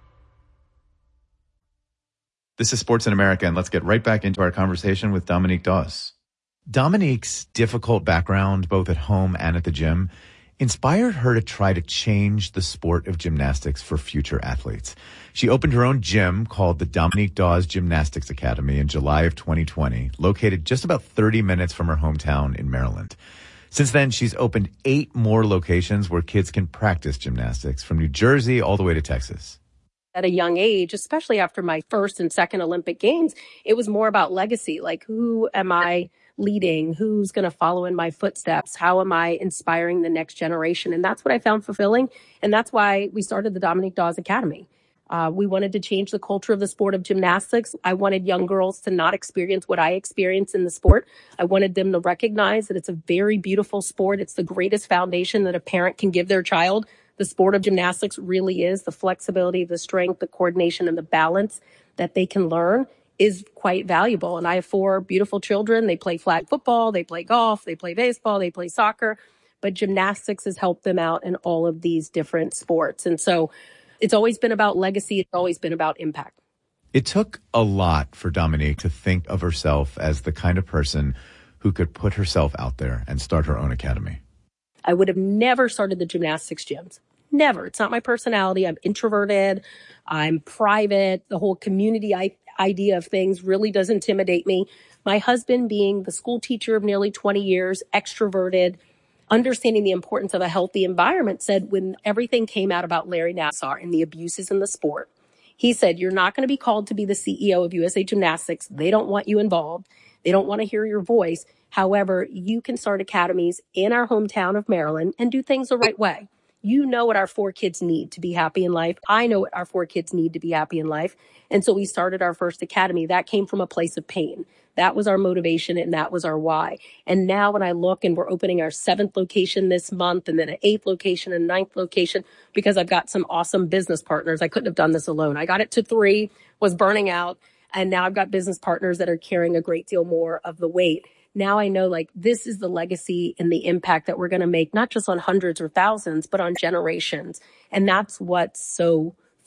This is Sports in America, and let's get right back into our conversation with Dominique Dawes. Dominique's difficult background, both at home and at the gym, inspired her to try to change the sport of gymnastics for future athletes. She opened her own gym called the Dominique Dawes Gymnastics Academy in July of twenty twenty, located just about thirty minutes from her hometown in Maryland. Since then, she's opened eight more locations where kids can practice gymnastics, from New Jersey all the way to Texas. At a young age, especially after my first and second Olympic Games, it was more about legacy. Like, who am I leading? Who's going to follow in my footsteps? How am I inspiring the next generation? And that's what I found fulfilling. And that's why we started the Dominique Dawes Academy. Uh, we wanted to change the culture of the sport of gymnastics. I wanted young girls to not experience what I experienced in the sport. I wanted them to recognize that it's a very beautiful sport. It's the greatest foundation that a parent can give their child. The sport of gymnastics really is. The flexibility, the strength, the coordination, and the balance that they can learn is quite valuable. And I have four beautiful children. They play flag football, they play golf, they play baseball, they play soccer. But gymnastics has helped them out in all of these different sports. And so it's always been about legacy. It's always been about impact. It took a lot for Dominique to think of herself as the kind of person who could put herself out there and start her own academy. I would have never started the gymnastics gyms. Never. It's not my personality. I'm introverted. I'm private. The whole community I- idea of things really does intimidate me. My husband, being the school teacher of nearly twenty years, extroverted, understanding the importance of a healthy environment, said when everything came out about Larry Nassar and the abuses in the sport, he said, you're not going to be called to be the C E O of U S A Gymnastics. They don't want you involved. They don't want to hear your voice. However, you can start academies in our hometown of Maryland and do things the right way. You know what our four kids need to be happy in life. I know what our four kids need to be happy in life. And so we started our first academy. That came from a place of pain. That was our motivation, and that was our why. And now when I look, and we're opening our seventh location this month, and then an eighth location and ninth location, because I've got some awesome business partners. I couldn't have done this alone. I got it to three, was burning out, and now I've got business partners that are carrying a great deal more of the weight. Now I know, like, this is the legacy and the impact that we're going to make, not just on hundreds or thousands, but on generations. And that's what's so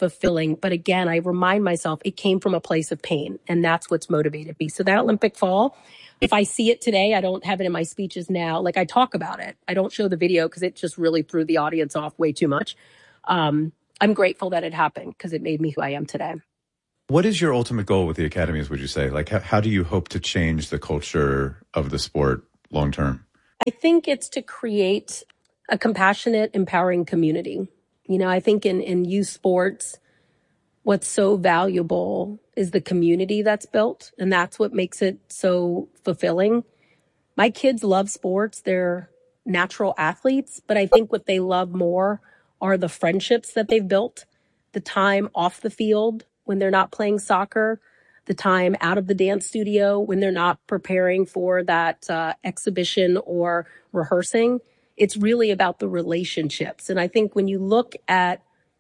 fulfilling. But again, I remind myself it came from a place of pain, and that's what's motivated me. So that Olympic fall, if I see it today, I don't have it in my speeches now. Like, I talk about it. I don't show the video because it just really threw the audience off way too much. Um, I'm grateful that it happened because it made me who I am today. What is your ultimate goal with the academies, would you say? Like, how, how do you hope to change the culture of the sport long term? I think it's to create a compassionate, empowering community. You know, I think in, in youth sports, what's so valuable is the community that's built, and that's what makes it so fulfilling. My kids love sports. They're natural athletes, but I think what they love more are the friendships that they've built, the time off the field when they're not playing soccer, the time out of the dance studio when they're not preparing for that uh, exhibition or rehearsing. It's really about the relationships. And I think when you look at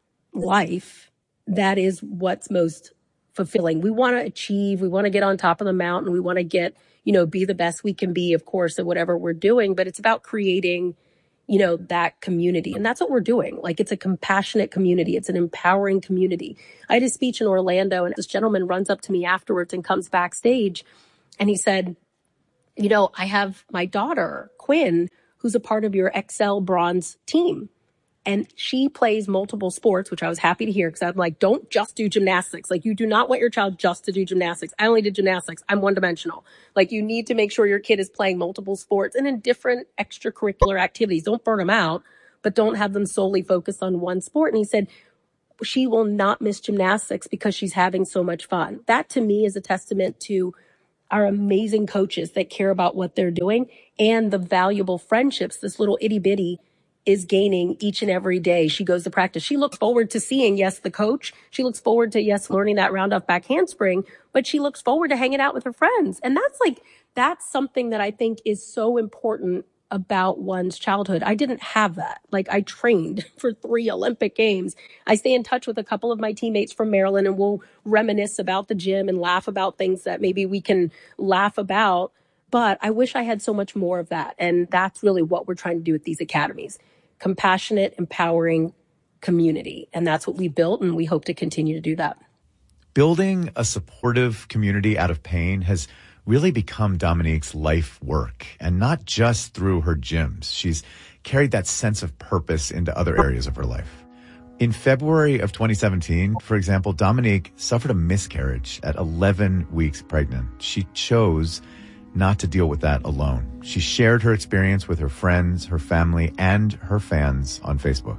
life, that is what's most fulfilling. We want to achieve, we want to get on top of the mountain, we want to get, you know, be the best we can be, of course, at whatever we're doing, but it's about creating, you know, that community. And that's what we're doing. Like, it's a compassionate community. It's an empowering community. I had a speech in Orlando, and this gentleman runs up to me afterwards and comes backstage, and he said, you know, I have my daughter, Quinn, who's a part of your X L bronze team. And she plays multiple sports, which I was happy to hear, because I'm like, don't just do gymnastics. Like, you do not want your child just to do gymnastics. I only did gymnastics. I'm one dimensional. Like, you need to make sure your kid is playing multiple sports and in different extracurricular activities. Don't burn them out, but don't have them solely focused on one sport. And he said, she will not miss gymnastics because she's having so much fun. That to me is a testament to our amazing coaches that care about what they're doing and the valuable friendships this little itty bitty is gaining each and every day she goes to practice. She looks forward to seeing, yes, the coach. She looks forward to, yes, learning that round off back handspring, but she looks forward to hanging out with her friends. And that's like, that's something that I think is so important about one's childhood. I didn't have that. Like, I trained for three Olympic games. I stay in touch with a couple of my teammates from Maryland, and we'll reminisce about the gym and laugh about things that maybe we can laugh about. But I wish I had so much more of that. And that's really what we're trying to do with these academies. Compassionate, empowering community. And that's what we built, and we hope to continue to do that. Building a supportive community out of pain has really become Dominique's life work, and not just through her gyms. She's carried that sense of purpose into other areas of her life. In February of twenty seventeen, for example, Dominique suffered a miscarriage at eleven weeks pregnant. She chose not to deal with that alone. She shared her experience with her friends, her family, and her fans on Facebook.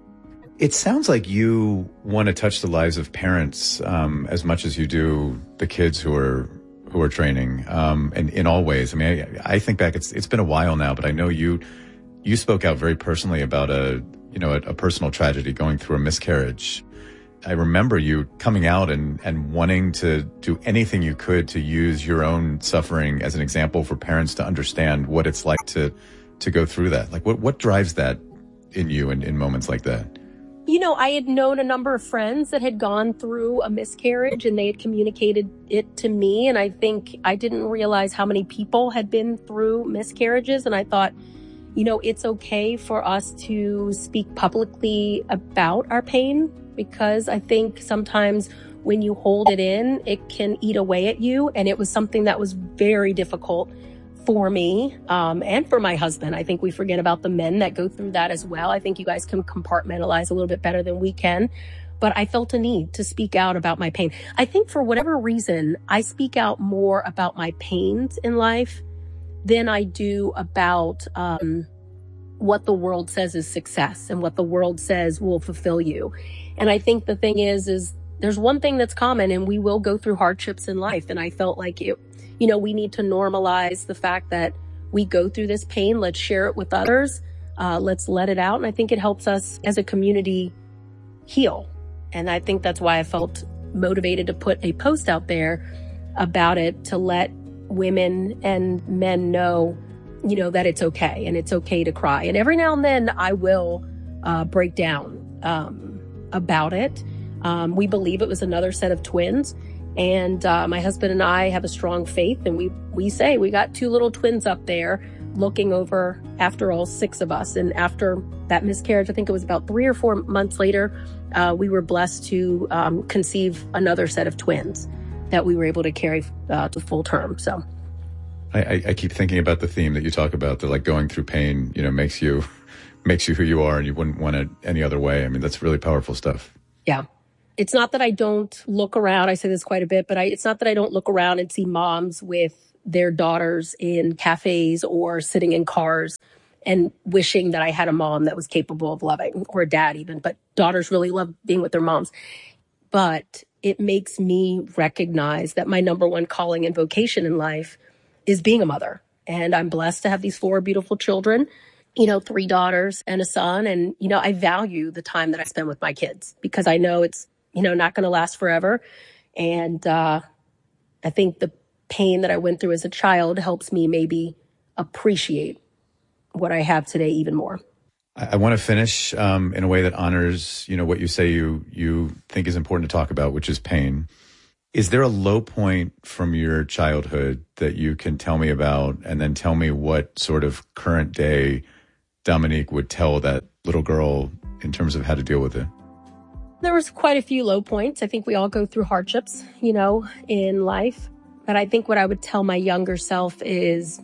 It sounds like you want to touch the lives of parents um, as much as you do the kids who are who are training, um, and in all ways. I mean, I, I think back, it's it's been a while now, but I know you you spoke out very personally about a you know a, a personal tragedy, going through a miscarriage. I remember you coming out and, and wanting to do anything you could to use your own suffering as an example for parents to understand what it's like to to go through that. Like, what, what drives that in you in, in moments like that? You know, I had known a number of friends that had gone through a miscarriage, and they had communicated it to me. And I think I didn't realize how many people had been through miscarriages. And I thought, you know, it's okay for us to speak publicly about our pain, because I think sometimes when you hold it in, it can eat away at you. And it was something that was very difficult for me um, and for my husband. I think we forget about the men that go through that as well. I think you guys can compartmentalize a little bit better than we can. But I felt a need to speak out about my pain. I think for whatever reason, I speak out more about my pains in life than I do about um, what the world says is success and what the world says will fulfill you. And I think the thing is, is there's one thing that's common, and we will go through hardships in life. And I felt like it, you know, we need to normalize the fact that we go through this pain. Let's share it with others. Uh, let's let it out. And I think it helps us as a community heal. And I think that's why I felt motivated to put a post out there about it, to let women and men know, you know, that it's okay, and it's okay to cry. And every now and then I will uh, break down um, about it. Um, we believe it was another set of twins. And uh, my husband and I have a strong faith, and we, we say we got two little twins up there looking over after all six of us. And after that miscarriage, I think it was about three or four months later, uh, we were blessed to um, conceive another set of twins that we were able to carry uh, to full term. So I, I keep thinking about the theme that you talk about, that like going through pain, you know, makes you makes you who you are, and you wouldn't want it any other way. I mean, that's really powerful stuff. Yeah. It's not that I don't look around. I say this quite a bit, but I, it's not that I don't look around and see moms with their daughters in cafes or sitting in cars and wishing that I had a mom that was capable of loving, or a dad even. But daughters really love being with their moms. But it makes me recognize that my number one calling and vocation in life is being a mother. And I'm blessed to have these four beautiful children, you know, three daughters and a son. And, you know, I value the time that I spend with my kids, because I know it's, you know, not going to last forever. And uh, I think the pain that I went through as a child helps me maybe appreciate what I have today even more. I, I want to finish um, in a way that honors, you know, what you say you you think is important to talk about, which is pain. Is there a low point from your childhood that you can tell me about, and then tell me what sort of current day Dominique would tell that little girl in terms of how to deal with it? There was quite a few low points. I think we all go through hardships, you know, in life. But I think what I would tell my younger self is,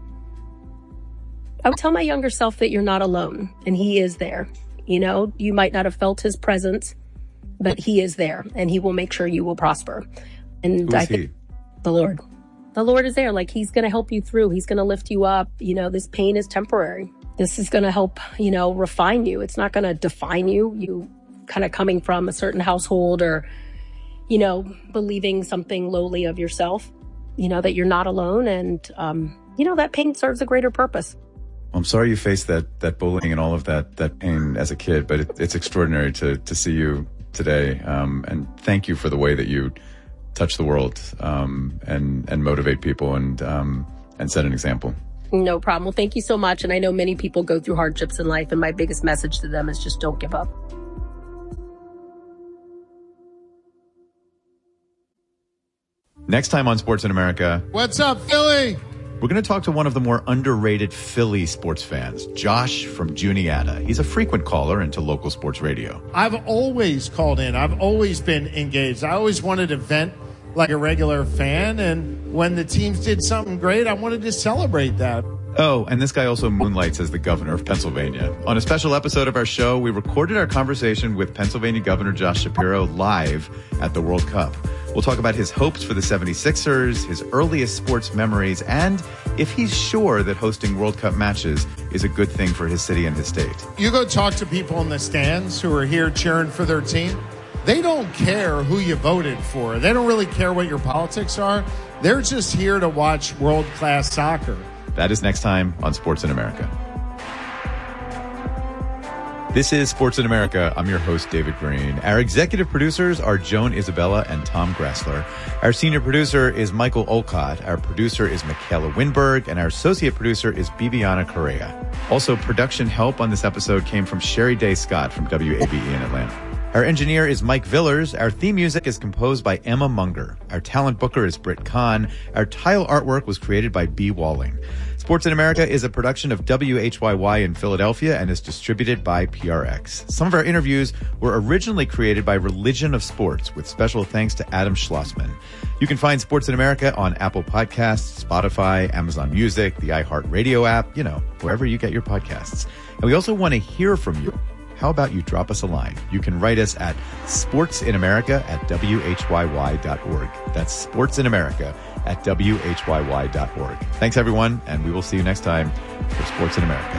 I would tell my younger self that you're not alone, and he is there. You know, you might not have felt his presence, but he is there, and he will make sure you will prosper. And Who is I think he? the Lord, the Lord is there. Like, he's going to help you through. He's going to lift you up. You know, this pain is temporary. This is going to help, you know, refine you. It's not going to define you. You kind of coming from a certain household, or, you know, believing something lowly of yourself, you know, that you're not alone. And, um, you know, that pain serves a greater purpose. I'm sorry you faced that that bullying and all of that that pain as a kid, but it, it's extraordinary to to see you today. Um, and thank you for the way that you touch the world um, and and motivate people and um, and set an example. No problem. Well, thank you so much. And I know many people go through hardships in life, and my biggest message to them is just don't give up. Next time on Sports in America. What's up, Philly? We're going to talk to one of the more underrated Philly sports fans, Josh from Juniata. He's a frequent caller into local sports radio. I've always called in. I've always been engaged. I always wanted to vent like a regular fan. And when the teams did something great, I wanted to celebrate that. Oh, and this guy also moonlights as the governor of Pennsylvania. On a special episode of our show, we recorded our conversation with Pennsylvania Governor Josh Shapiro live at the World Cup. We'll talk about his hopes for the seventy-sixers, his earliest sports memories, and if he's sure that hosting World Cup matches is a good thing for his city and his state. You go talk to people in the stands who are here cheering for their team. They don't care who you voted for. They don't really care what your politics are. They're just here to watch world-class soccer. That is next time on Sports in America. This is Sports in America. I'm your host, David Green. Our executive producers are Joan Isabella and Tom Gressler. Our senior producer is Michael Olcott. Our producer is Michaela Winberg. And our associate producer is Bibiana Correa. Also, production help on this episode came from Sherry Day Scott from W A B E in Atlanta. Our engineer is Mike Villers. Our theme music is composed by Emma Munger. Our talent booker is Britt Kahn. Our tile artwork was created by B. Walling. Sports in America is a production of W H Y Y in Philadelphia and is distributed by P R X. Some of our interviews were originally created by Religion of Sports, with special thanks to Adam Schlossman. You can find Sports in America on Apple Podcasts, Spotify, Amazon Music, the iHeartRadio app, you know, wherever you get your podcasts. And we also want to hear from you. How about you drop us a line? You can write us at sportsinamerica at W H Y Y dot org. That's sportsinamerica at W H Y Y dot org. Thanks, everyone, and we will see you next time for Sports in America.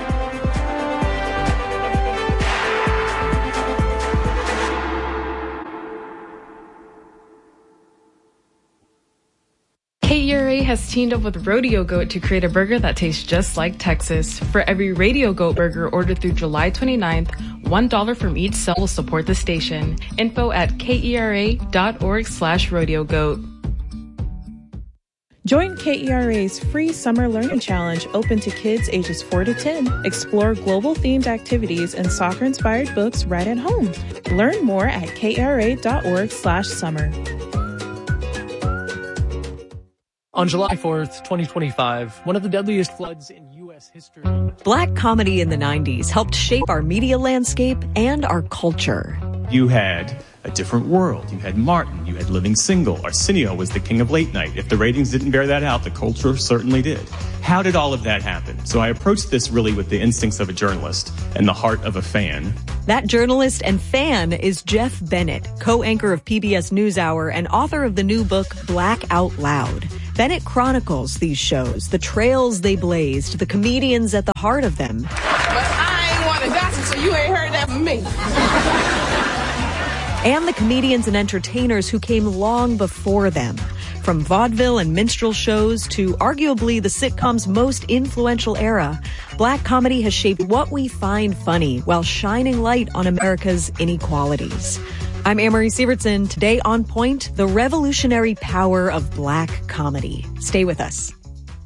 K E R A has teamed up with Rodeo Goat to create a burger that tastes just like Texas. For every Radio Goat burger ordered through July twenty-ninth, one dollar from each sale will support the station. Info at kera.org slash rodeo goat. Join K E R A's free summer learning challenge open to kids ages four to ten. Explore global themed activities and soccer inspired books right at home. Learn more at kera.org slash summer. On July fourth, twenty twenty-five, one of the deadliest floods in U S history. Black comedy in the nineties helped shape our media landscape and our culture. You had A Different World. You had Martin. You had Living Single. Arsenio was the king of late night. If the ratings didn't bear that out, the culture certainly did. How did all of that happen? So I approached this really with the instincts of a journalist and the heart of a fan. That journalist and fan is Jeff Bennett, co-anchor of P B S NewsHour and author of the new book Black Out Loud. Bennett chronicles these shows, the trails they blazed, the comedians at the heart of them. But I ain't want to gossip, so you ain't heard that from me. And the comedians and entertainers who came long before them. From vaudeville and minstrel shows to arguably the sitcom's most influential era, black comedy has shaped what we find funny while shining light on America's inequalities. I'm Amory Sievertson. Today on Point, the revolutionary power of black comedy. Stay with us.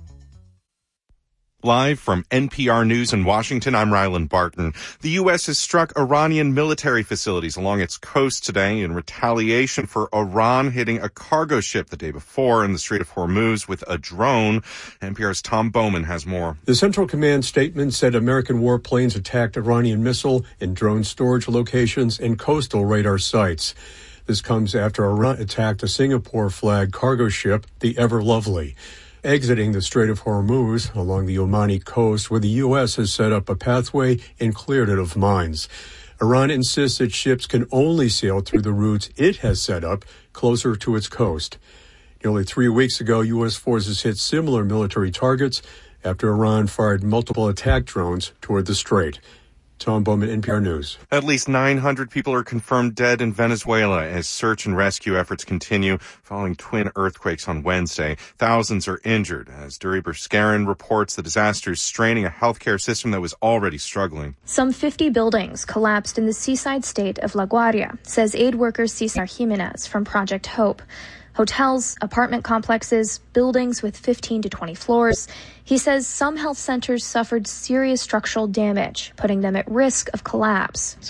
Live from N P R News in Washington, I'm Ryland Barton. The U S has struck Iranian military facilities along its coast today in retaliation for Iran hitting a cargo ship the day before in the Strait of Hormuz with a drone. N P R's Tom Bowman has more. The Central Command statement said American warplanes attacked Iranian missile and drone storage locations and coastal radar sites. This comes after Iran attacked a Singapore-flagged cargo ship, the Ever Lovely, exiting the Strait of Hormuz along the Omani coast, where the U S has set up a pathway and cleared it of mines. Iran insists that ships can only sail through the routes it has set up closer to its coast. Nearly three weeks ago, U S forces hit similar military targets after Iran fired multiple attack drones toward the strait. Tom Bowman, N P R News. At least nine hundred people are confirmed dead in Venezuela as search and rescue efforts continue following twin earthquakes on Wednesday. Thousands are injured as Duri Berskarin reports the disaster is straining a healthcare system that was already struggling. Some fifty buildings collapsed in the seaside state of La Guaria, says aid worker Cesar Jimenez from Project Hope. Hotels, apartment complexes, buildings with fifteen to twenty floors. He says some health centers suffered serious structural damage, putting them at risk of collapse. He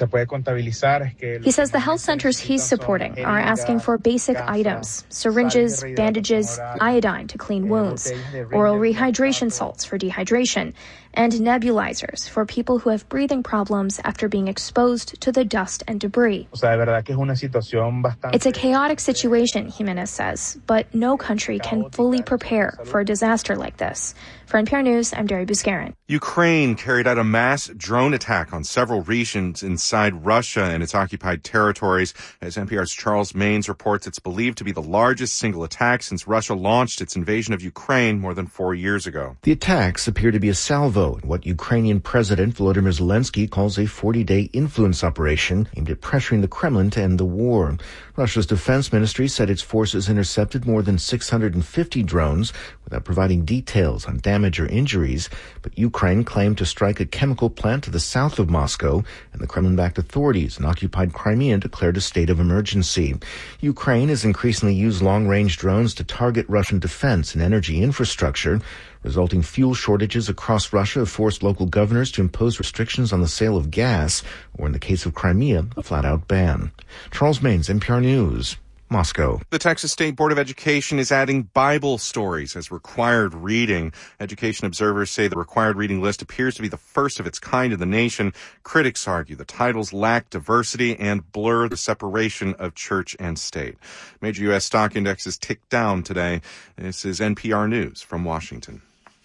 says the health centers he's supporting are asking for basic items: syringes, bandages, iodine to clean wounds, oral rehydration salts for dehydration, and nebulizers for people who have breathing problems after being exposed to the dust and debris. It's a chaotic situation, Jimenez says, but no country can fully prepare for a disaster like this. For N P R News, I'm Duri Berskarin. Ukraine carried out a mass drone attack on several regions inside Russia and its occupied territories. As N P R's Charles Maines reports, it's believed to be the largest single attack since Russia launched its invasion of Ukraine more than four years ago. The attacks appear to be a salvo in what Ukrainian President Volodymyr Zelensky calls a forty-day influence operation aimed at pressuring the Kremlin to end the war. Russia's defense ministry said its forces intercepted more than six hundred fifty drones without providing details on damage or injuries, but Ukraine claimed to strike a chemical plant to the south of Moscow, and the Kremlin-backed authorities in occupied Crimea declared a state of emergency. Ukraine has increasingly used long-range drones to target Russian defense and energy infrastructure. Resulting fuel shortages across Russia have forced local governors to impose restrictions on the sale of gas, or in the case of Crimea, a flat-out ban. Charles Maines, N P R News. Moscow. The Texas State Board of Education is adding Bible stories as required reading. Education observers say the required reading list appears to be the first of its kind in the nation. Critics argue the titles lack diversity and blur the separation of church and state. Major U S stock indexes ticked down today. This is N P R News from Washington.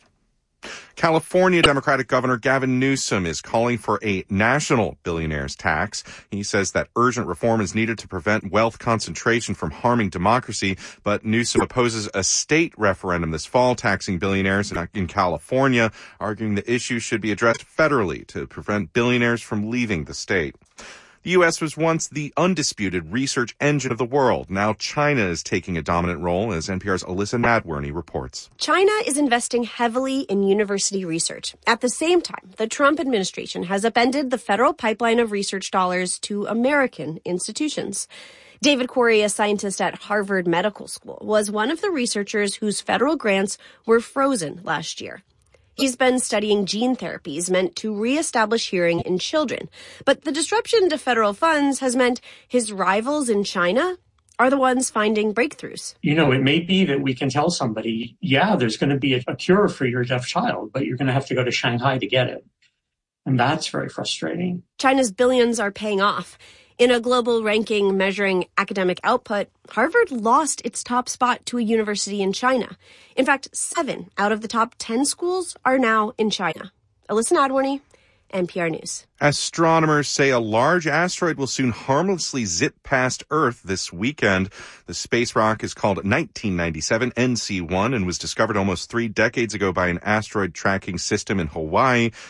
California Democratic Governor Gavin Newsom is calling for a national billionaires tax. He says that urgent reform is needed to prevent wealth concentration from harming democracy, but Newsom opposes a state referendum this fall taxing billionaires in California, arguing the issue should be addressed federally to prevent billionaires from leaving the state. The U S was once the undisputed research engine of the world. Now China is taking a dominant role, as N P R's Alyssa Nadworny reports. China is investing heavily in university research. At the same time, the Trump administration has upended the federal pipeline of research dollars to American institutions. David Quarry, a scientist at Harvard Medical School, was one of the researchers whose federal grants were frozen last year. He's been studying gene therapies meant to reestablish hearing in children. But the disruption to federal funds has meant his rivals in China are the ones finding breakthroughs. You know, it may be that we can tell somebody, yeah, there's going to be a, a cure for your deaf child, but you're going to have to go to Shanghai to get it. And that's very frustrating. China's billions are paying off. In a global ranking measuring academic output, Harvard lost its top spot to a university in China. In fact, seven out of the top ten schools are now in China. Alyssa Nadworny, N P R News. Astronomers say a large asteroid will soon harmlessly zip past Earth this weekend. The space rock is called nineteen ninety-seven N C one and was discovered almost three decades ago by an asteroid tracking system in Hawaii.